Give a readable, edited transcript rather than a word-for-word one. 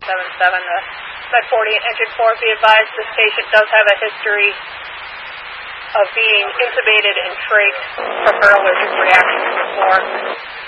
The Med 40 engine 4, be advised this patient does have a history of being intubated and trached from her allergic reactions before.